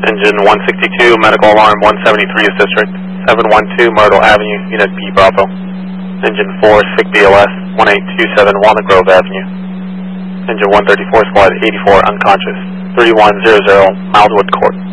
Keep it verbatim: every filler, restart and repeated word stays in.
Engine one sixty-two, medical alarm one seventy-three is district. seven one two Myrtle Avenue, Unit B Bravo. Engine four, S I C B L S one eight two seven Walnut Grove Avenue. Engine one thirty-four, squad eighty-four, unconscious. three one zero zero Mildwood Court.